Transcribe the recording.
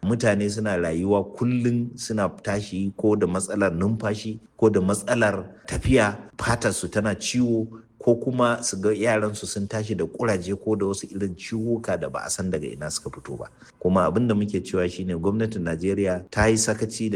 mutane suna rayuwa kullum suna tashi ko da matsalar numfashi ko da matsalar tafiya, fatarsu tana ciwo, ko kuma su ga yaransu sun tashi da kuraje ko da wasu irin ciwuka da ba a san daga ina suka fito ba. Kuma abin da muke cewa shine gwamnatin Najeriya ta yi sakaci da